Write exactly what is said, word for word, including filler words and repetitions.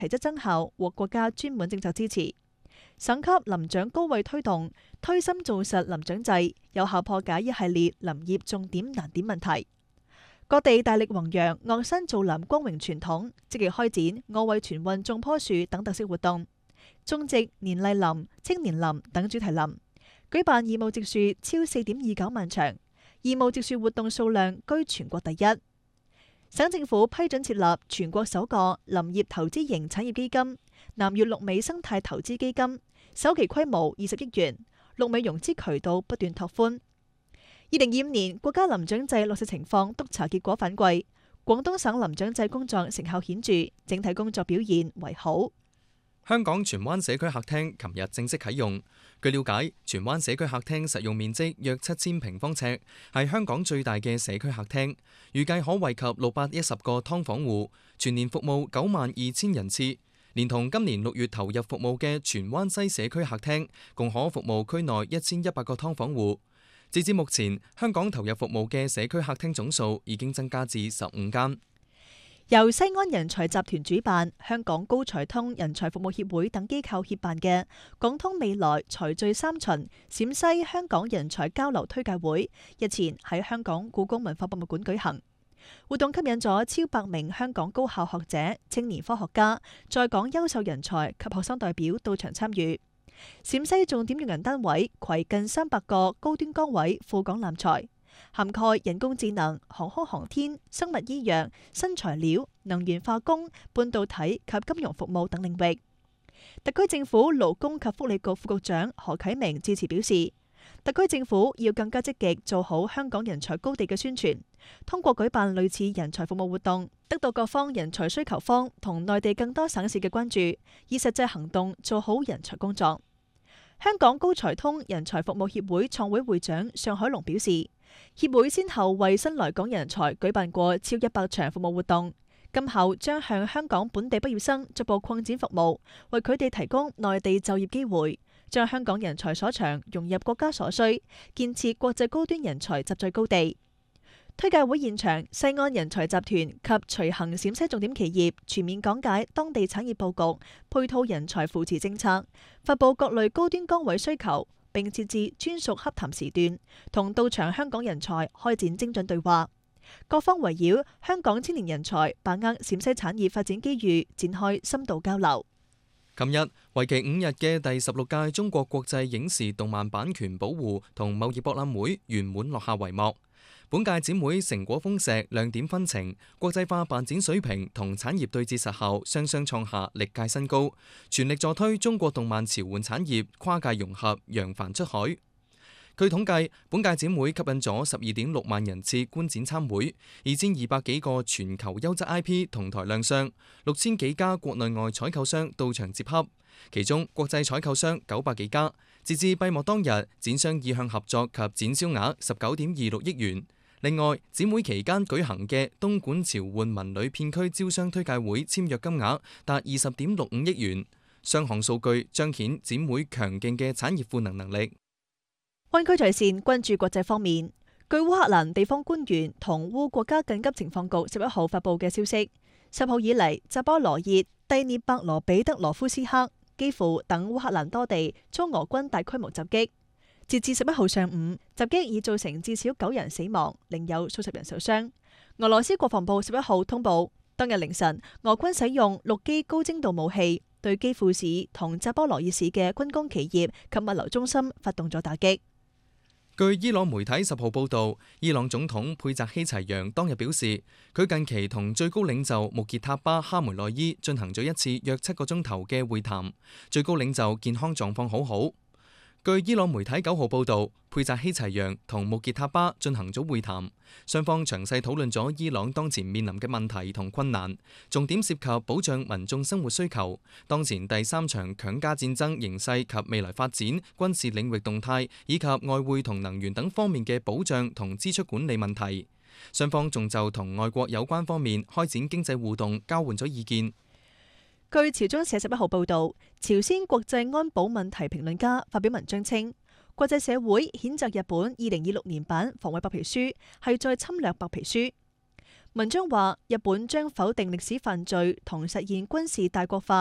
體質增效，獲國家專門政策支持。省級林長高位推動，推心做實林長制，有效破解一系列林業重點難點問題。各地大力弘揚鄂山造林光榮傳統，積極開展我為全運種棵樹等特色活動，種植年麗林、青年林等主題林，舉辦義務植樹超四點二九萬場，義務植樹活動數量居全國第一。省政府批准設立全國首個林業投資型產業基金——南粵綠美生態投資基金，首期規模二十億元，綠美融資渠道不斷拓寬。二零二五年國家林長制落實情況督查結果反饋，廣東省林長制工作成效顯著，整體工作表現為好。 香港荃灣社區客廳琴日正式啟用。據了解，荃灣社區客廳實用面積約七千平方尺，係香港最大嘅社區客廳，預計可惠及六百一十個劏房戶，全年服務九萬二千人次。連同今年六月投入服務嘅荃灣西社區客廳，共可服務區內一千一百個劏房戶。截至目前，香港投入服務嘅社區客廳總數已經增加至十五間。 由西安人才集團主辦、香港高才通人才服務協會等機構協辦嘅廣通未來才聚三巡陝西香港人才交流推介會，日前喺香港故宮文化博物館舉行。活動吸引咗超百名香港高校學者、青年科學家、在港優秀人才及學生代表到場參與。陝西重點用人單位攜近三百個高端崗位赴港攬才，涵蓋人工智能、航空航天、生物醫藥、新材料、能源化工、半導體及金融服務等領域。特區政府勞工及福利局副局長何啟明致辭表示，特區政府要更加積極做好香港人才高地嘅宣傳，通過舉辦類似人才服務活動，得到各方人才需求方同內地更多省市嘅關注，以實際行動做好人才工作。香港高才通人才服務協會創會會長尚海龍表示，協會先後為新來港人才舉辦過超一百場服務活動，今後將向香港本地畢業生逐步擴展服務，為佢哋提供內地就業機會，將香港人才所長融入國家所需，建設國際高端人才集聚高地。推介會現場，西安人才集團及隨行陝西重點企業全面講解當地產業佈局、配套人才扶持政策，發佈各類高端崗位需求，並設置專屬洽談時段，同到場香港人才開展精準對話。各方圍繞香港青年人才把握陝西產業發展機遇，展開深度交流。 琴日為期五日嘅第十六屆中國國際影視動漫版權保護同貿易博覽會圓滿落下帷幕。本屆展會成果豐碩，亮點紛呈，國際化辦展水平同產業對接實效雙雙創下歷屆新高，全力助推中國動漫潮玩產業跨界融合，揚帆出海。據統計，本屆展會吸引咗十二點六萬人次觀展參會，二千二百幾個全球優質 I P 同台亮相，六千幾家國內外採購商到場接洽，其中國際採購商九百幾家。截至閉幕當日，展商意向合作及展銷額十九點二六億元。另外，展會期間舉行嘅東莞潮玩文旅片區招商推介會簽約金額達二十點六五億元，雙項數據彰顯展會強勁嘅產業賦能能力。 灣區在線關注國際方面，據烏克蘭地方官員同烏國家緊急情況局十一號發布嘅消息，十號以嚟，扎波羅熱、第聶伯羅彼得羅夫斯克、基輔等烏克蘭多地遭俄軍大規模襲擊。截至十一號上午，襲擊已造成至少九人死亡，另有數十人受傷。俄羅斯國防部十一號通報，當日凌晨，俄軍使用陸基高精度武器對基輔市同扎波羅熱市嘅軍工企業及物流中心發動咗打擊。 據伊朗媒體十號報導，伊朗總統佩澤希齊揚當日表示，佢近期同最高領袖穆傑塔巴哈梅內伊進行咗一次約七個鐘頭嘅會談，最高領袖健康狀況好好。據伊朗媒體九號報導，佩澤希齊揚同穆傑塔巴進行咗會談，雙方詳細討論咗伊朗當前面臨嘅問題同困難，重點涉及保障民眾生活需求、當前第三場強加戰爭形勢及未來發展、軍事領域動態以及外匯同能源等方面嘅保障同支出管理問題。雙方仲就同外國有關方面開展經濟互動交換咗意見。 據朝中社十一號報導，朝鮮國際安保問題評論家發表文章稱，國際社會譴責日本二零二六年版防衛白皮書係在侵略白皮書。 文章話，日本將否定歷史犯罪同實現軍事大國化